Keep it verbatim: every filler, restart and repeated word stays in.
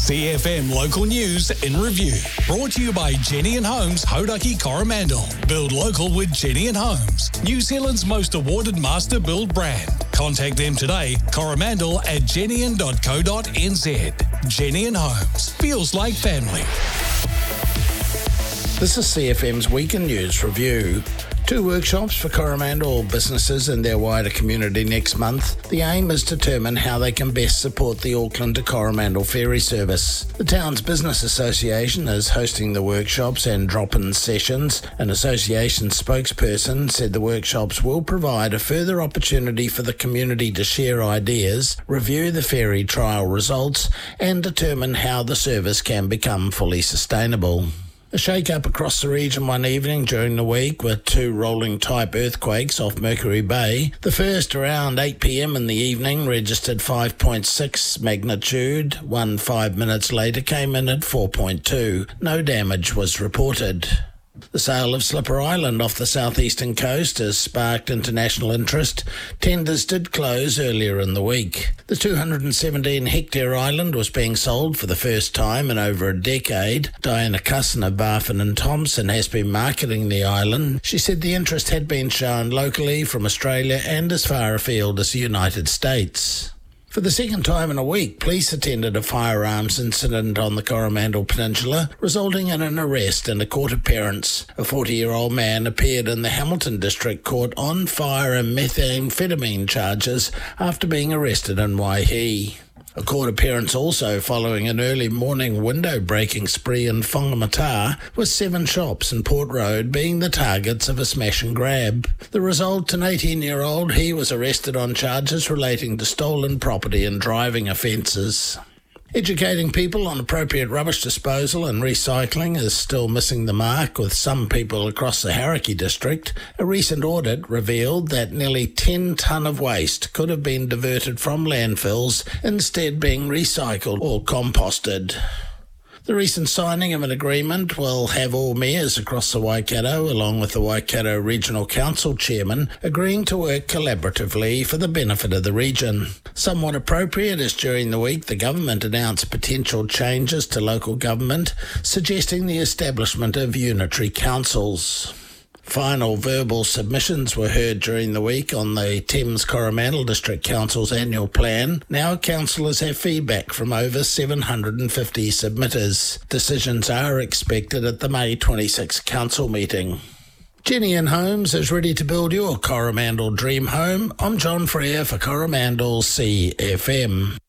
C F M Local News in Review. Brought to you by Jenny and Homes, Hodaki Coromandel. Build local with Jenny and Homes, New Zealand's most awarded master build brand. Contact them today, coromandel at jenny dot co dot n z. Jenny and Homes. Feels like family. This is C F M's Weekend News Review. Two workshops for Coromandel businesses and their wider community next month. The aim is to determine how they can best support the Auckland to Coromandel ferry service. The town's business association is hosting the workshops and drop-in sessions. An association spokesperson said the workshops will provide a further opportunity for the community to share ideas, review the ferry trial results, and determine how the service can become fully sustainable. A shake-up across the region one evening during the week with two rolling-type earthquakes off Mercury Bay. The first around eight p.m. in the evening registered five point six magnitude. One five minutes later came in at four point two. No damage was reported. The sale of Slipper Island off the southeastern coast has sparked international interest. Tenders did close earlier in the week. The two hundred seventeen hectare island was being sold for the first time in over a decade. Diana Cusson of Barfin and Thompson has been marketing the island. She said the interest had been shown locally from Australia and as far afield as the United States. For the second time in a week, police attended a firearms incident on the Coromandel Peninsula, resulting in an arrest and a court appearance. A forty-year-old man appeared in the Hamilton District Court on fire and methamphetamine charges after being arrested in Waihi. A court appearance also following an early morning window-breaking spree in Whangamata, with seven shops in Port Road being the targets of a smash and grab. The result, an eighteen-year-old, he was arrested on charges relating to stolen property and driving offences. Educating people on appropriate rubbish disposal and recycling is still missing the mark with some people across the Hauraki district. A recent audit revealed that nearly ten tonne of waste could have been diverted from landfills, instead being recycled or composted. The recent signing of an agreement will have all mayors across the Waikato, along with the Waikato Regional Council chairman, agreeing to work collaboratively for the benefit of the region. Somewhat appropriate as during the week the government announced potential changes to local government, suggesting the establishment of unitary councils. Final verbal submissions were heard during the week on the Thames Coromandel District Council's annual plan. Now councillors have feedback from over seven hundred fifty submitters. Decisions are expected at the May twenty-sixth council meeting. Jenny and Homes is ready to build your Coromandel dream home. I'm John Freer for Coromandel C F M.